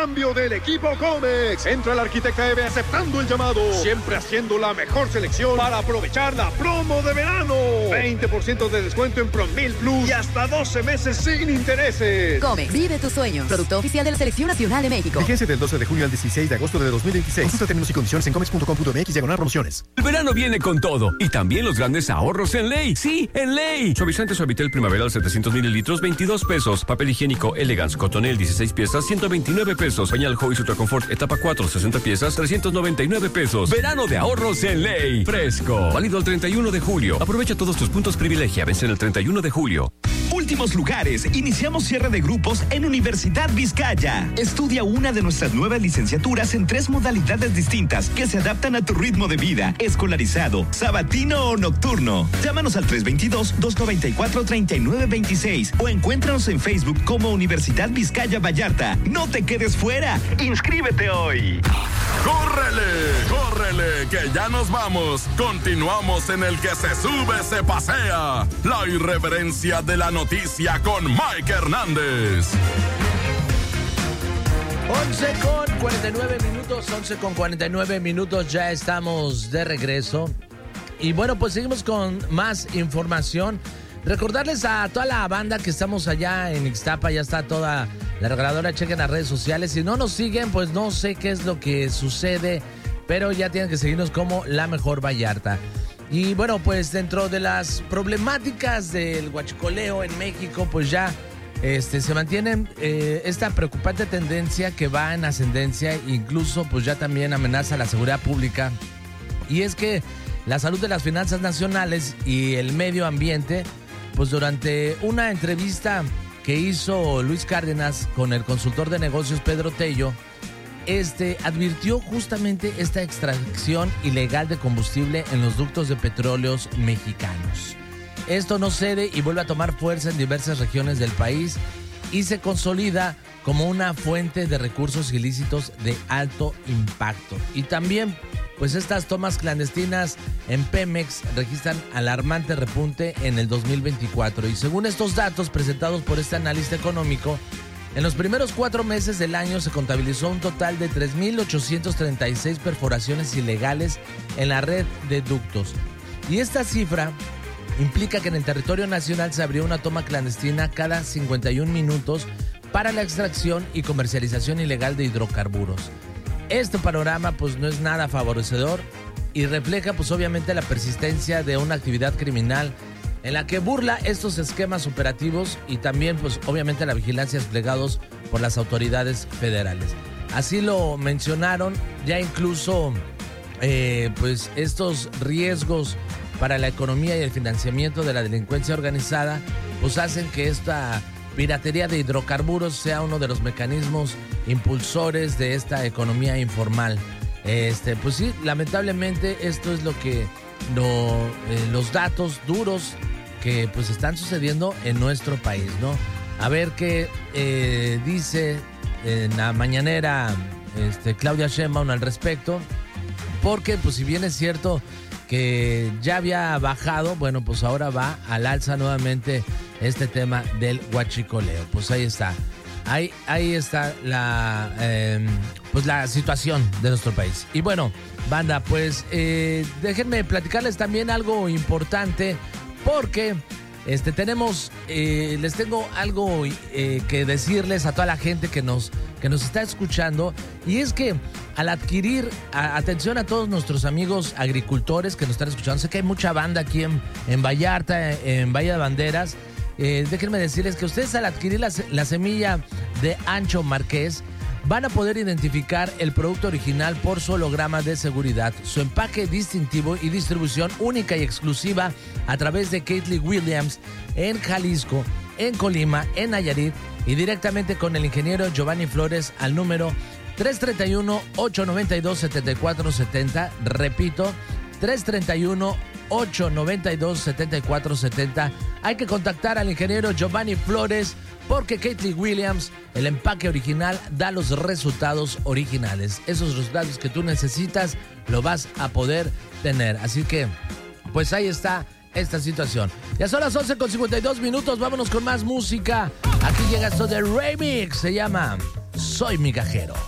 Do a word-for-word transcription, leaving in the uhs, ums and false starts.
cambio del equipo Comex. Entra el Arquitecta Eve aceptando el llamado, siempre haciendo la mejor selección para aprovechar la promo de verano. veinte por ciento de descuento en Promil Plus y hasta doce meses sin intereses. Comex, vive tus sueños. Producto oficial de la Selección Nacional de México. Vigencia del doce de junio al dieciséis de agosto de dos mil veintiséis. Consulta términos y condiciones en comex punto com punto mx diagonal promociones. El verano viene con todo y también los grandes ahorros en Ley. Sí, en Ley. Suavizante Suavitel Primaveral setecientos mililitros, veintidós pesos. Papel higiénico Elegance Cotonel dieciséis piezas, ciento veintinueve pesos. Pañal Joy Ultra Confort etapa cuatro, sesenta piezas, trescientos noventa y nueve pesos. Verano de ahorros en Ley. Fresco. Válido el treinta y uno de julio. Aprovecha todos tus puntos privilegia. Vencen el treinta y uno de julio. Últimos lugares. Iniciamos cierre de grupos en Universidad Vizcaya. Estudia una de nuestras nuevas licenciaturas en tres modalidades distintas que se adaptan a tu ritmo de vida: escolarizado, sabatino o nocturno. Llámanos al tres dos dos, dos nueve cuatro, tres nueve dos seis o encuéntranos en Facebook como Universidad Vizcaya Vallarta. No te quedes fuera. Inscríbete hoy. ¡Córrele! ¡Córrele! Que ya nos vamos. Continuamos en el que se sube, se pasea. La irreverencia de la noticia con Mike Hernández. once con cuarenta y nueve minutos, once con cuarenta y nueve minutos, ya estamos de regreso. Y bueno, pues seguimos con más información. Recordarles a toda la banda que estamos allá en Ixtapa, ya está toda la regaladora, chequen las redes sociales. Si no nos siguen, pues no sé qué es lo que sucede, pero ya tienen que seguirnos como La Mejor Vallarta. Y bueno, pues dentro de las problemáticas del huachicoleo en México, pues ya este, se mantiene eh, esta preocupante tendencia que va en ascendencia, incluso pues ya también amenaza la seguridad pública. Y es que la salud de las finanzas nacionales y el medio ambiente, pues durante una entrevista que hizo Luis Cárdenas con el consultor de negocios Pedro Tello, este advirtió justamente esta extracción ilegal de combustible en los ductos de petróleos mexicanos. Esto no cede y vuelve a tomar fuerza en diversas regiones del país y se consolida como una fuente de recursos ilícitos de alto impacto. Y también, pues estas tomas clandestinas en Pemex registran alarmante repunte en el dos mil veinticuatro. Y según estos datos presentados por este analista económico, en los primeros cuatro meses del año se contabilizó un total de tres mil ochocientas treinta y seis perforaciones ilegales en la red de ductos. Y esta cifra implica que en el territorio nacional se abrió una toma clandestina cada cincuenta y un minutos para la extracción y comercialización ilegal de hidrocarburos. Este panorama pues no es nada favorecedor y refleja pues obviamente la persistencia de una actividad criminal en la que burla estos esquemas operativos y también pues obviamente la vigilancia desplegados por las autoridades federales. Así lo mencionaron, ya incluso eh, pues estos riesgos para la economía y el financiamiento de la delincuencia organizada pues hacen que esta piratería de hidrocarburos sea uno de los mecanismos impulsores de esta economía informal. Este, pues sí, lamentablemente esto es lo que lo, eh, los datos duros que pues están sucediendo en nuestro país, ¿no? A ver qué eh, dice en la mañanera este, Claudia Sheinbaum al respecto, porque pues si bien es cierto que ya había bajado, bueno, pues ahora va al alza nuevamente este tema del huachicoleo. Pues ahí está, ahí, ahí está la, eh, pues la situación de nuestro país. Y bueno, banda, pues eh, déjenme platicarles también algo importante, porque este, tenemos, eh, les tengo algo eh, que decirles a toda la gente que nos, que nos está escuchando, y es que al adquirir, a, atención a todos nuestros amigos agricultores que nos están escuchando, sé que hay mucha banda aquí en, en Vallarta, en Bahía de Banderas, eh, déjenme decirles que ustedes al adquirir la, la semilla de Ancho Marqués, van a poder identificar el producto original por su holograma de seguridad, su empaque distintivo y distribución única y exclusiva a través de Kately Williams en Jalisco, en Colima, en Nayarit y directamente con el ingeniero Giovanni Flores al número tres tres uno, ocho nueve dos, siete cuatro siete cero. Repito, tres tres uno, ocho nueve dos, siete cuatro siete cero. Hay que contactar al ingeniero Giovanni Flores porque Kately Williams, el empaque original, da los resultados originales. Esos resultados que tú necesitas lo vas a poder tener. Así que, pues ahí está esta situación. Ya son las once con cincuenta y dos minutos. Vámonos con más música. Aquí llega esto de Remix. Se llama Soy Migajero.